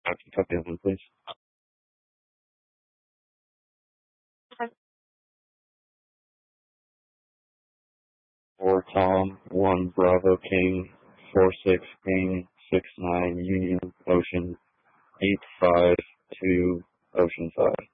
Copy that one, please. For Tom, 1 Bravo King, 46 King, 69 Union Ocean, 852 Ocean 5.